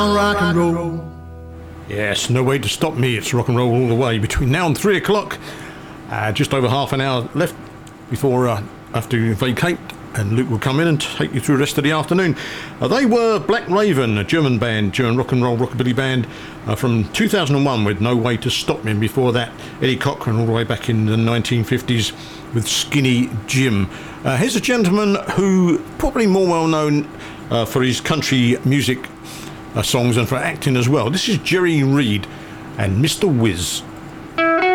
Rock and roll. Yes, no way to stop me. It's rock and roll all the way between now and 3 o'clock. Just over half an hour left before I have to vacate, and Luke will come in and take you through the rest of the afternoon. They were Black Raven, a German band, German rock and roll rockabilly band from 2001 with No Way to Stop Me. And before that, Eddie Cochran all the way back in the 1950s with Skinny Jim. Here's a gentleman who probably more well known for his country music songs and for acting as well. This is Jerry Reed and Mr. Whiz.